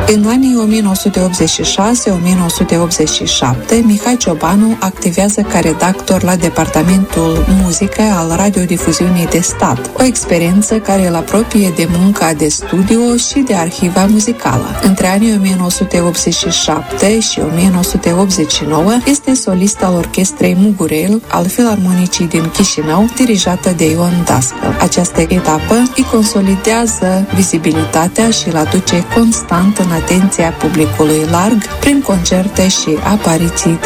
În anii 1986-1987, Mihai Ciobanu activează ca redactor la Departamentul Muzică al Radiodifuziunii de Stat, o experiență care îl apropie de munca de studio și de arhiva muzicală. Între anii 1987 și 1989 este solist al Orchestrei Mugurel al Filarmonicii din Chișinău, dirijată de Ion Dascăl. Această etapă îi consolidează vizibilitatea și îl aduce constant în atenția publicului larg prin concerte și apariții